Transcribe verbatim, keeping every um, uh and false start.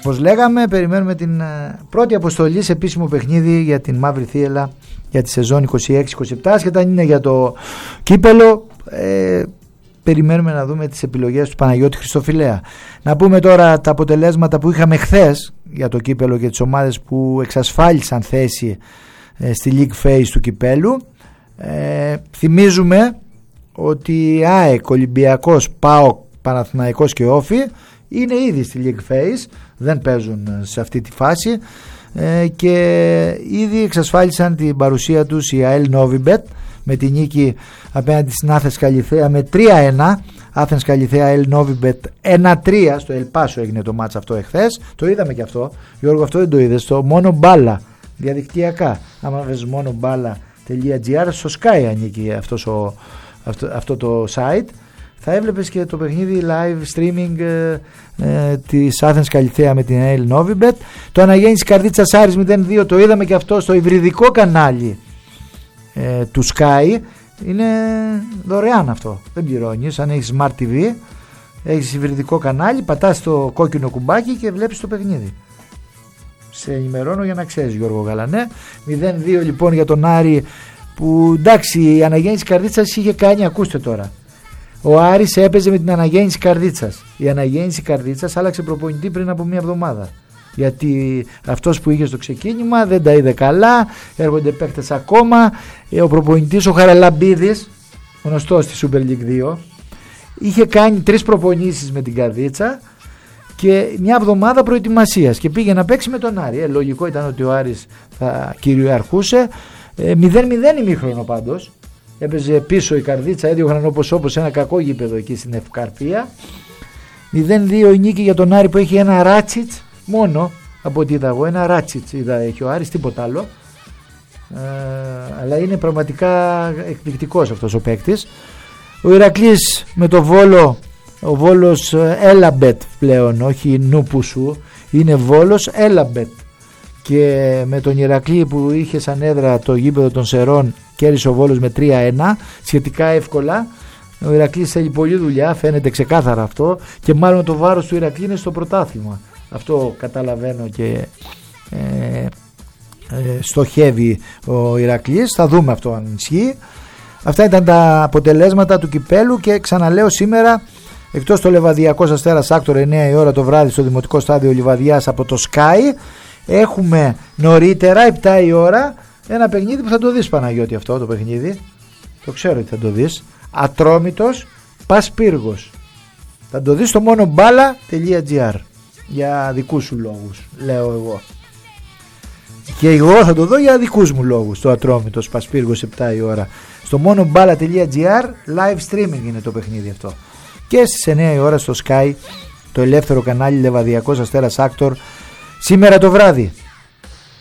Όπως λέγαμε, περιμένουμε την πρώτη αποστολή σε επίσημο παιχνίδι για την Μαύρη Θύελλα για τη σεζόν είκοσι έξι είκοσι επτά. Σχετικά είναι για το κύπελο, ε, περιμένουμε να δούμε τις επιλογές του Παναγιώτη Χριστοφιλέα. Να πούμε τώρα τα αποτελέσματα που είχαμε χθες για το κύπελο και τις ομάδες που εξασφάλισαν θέση ε, στη League Phase του κυπέλου. Ε, θυμίζουμε ότι ΑΕΚ, Ολυμπιακός, ΠΑΟΚ, Παναθηναϊκός και Όφι είναι ήδη στη League Phase, δεν παίζουν σε αυτή τη φάση, ε, και ήδη εξασφάλισαν την παρουσία τους η ΑΕΛ Novibet με τη νίκη απέναντι στην Athens Καλιθέα με τρία ένα. Athens Καλιθέα ΑΕΛ Novibet ένα τρία, στο Ελπάσο έγινε το μάτς αυτό εχθές, το είδαμε και αυτό. Γιώργο, αυτό δεν το είδες? Στο μόνο μπάλα διαδικτυακά, άμα βες μόνο μπάλα.gr, στο Sky ανήκει αυτός ο, αυτό, αυτό το site, θα έβλεπες και το παιχνίδι live streaming ε, ε, της Athens Καλιθέα με την ΑΕΛ Novibet. Το Αναγέννηση Καρδίτσας Άρης μηδέν δύο, το είδαμε και αυτό στο υβριδικό κανάλι ε, του Sky. Είναι δωρεάν αυτό, δεν πληρώνεις. Αν έχεις Smart τι βι, έχεις υβριδικό κανάλι, πατάς το κόκκινο κουμπάκι και βλέπεις το παιχνίδι. Σε ενημερώνω για να ξέρεις, Γιώργο Γαλανέ. μηδέν δύο λοιπόν για τον Άρη, που εντάξει, η Αναγέννηση Καρδίτσας είχε κάνει, ακούστε τώρα, ο Άρης έπαιζε με την Αναγέννηση Καρδίτσας. Η Αναγέννηση Καρδίτσας άλλαξε προπονητή πριν από μία εβδομάδα, γιατί αυτός που είχε στο ξεκίνημα δεν τα είδε καλά, έρχονται παίκτες ακόμα. Ο προπονητής ο Χαραλαμπίδης, γνωστός στη Super League δύο, είχε κάνει τρεις προπονήσεις με την Καρδίτσα και μια εβδομάδα προετοιμασίας και πήγε να παίξει με τον Άρη. Ε, λογικό ήταν ότι ο Άρης θα κυριαρχούσε. ε, μηδέν μηδέν ημίχρονο πάντως, έπαιζε πίσω η Καρδίτσα, έδιωχναν όπως όπως ένα κακό γήπεδο εκεί στην Ευκαρπία. μηδέν δύο η νίκη για τον Άρη που έχει ένα Ράτσιτς μόνο, από ό,τι είδα εγώ, ένα Ράτσιτς είδα έχει ο Άρης, τίποτα άλλο. ε, αλλά είναι πραγματικά εκπληκτικός αυτός ο παίκτης. Ο Ηρακλής με το Βόλο, ο Βόλος Έλαμπετ πλέον, όχι Νούπουσου, είναι Βόλος Έλαμπετ, και με τον Ηρακλή που είχε σαν έδρα το γήπεδο των Σερών κέρδισε ο Βόλος με τρία ένα σχετικά εύκολα. Ο Ηρακλής θέλει πολλή δουλειά, φαίνεται ξεκάθαρα αυτό, και μάλλον το βάρος του Ηρακλή είναι στο πρωτάθλημα. Αυτό καταλαβαίνω και ε, ε, στοχεύει ο Ηρακλής. Θα δούμε αυτό αν ισχύει. Αυτά ήταν τα αποτελέσματα του κυπέλου, και ξαναλέω, σήμερα εκτός το Λεβαδιακός Αστέρας Άκτορ εννιά η ώρα το βράδυ στο Δημοτικό Στάδιο Λιβαδιάς από το Sky, έχουμε νωρίτερα επτά η ώρα ένα παιχνίδι που θα το δεις, Παναγιώτη, αυτό το παιχνίδι το ξέρω ότι θα το δεις. Ατρόμητος Πασπύργος, θα το δεις στο μόνο μπάλα.gr για δικούς σου λόγους, λέω εγώ, και εγώ θα το δω για δικούς μου λόγους. Το Ατρόμητος Πασπύργος επτά η ώρα στο μόνο μπάλα.gr, live streaming είναι το παιχνίδι αυτό, και στις εννιά η ώρα στο Sky, το ελεύθερο κανάλι Λεβαδιακός Αστέρας Άκτορ σήμερα το βράδυ.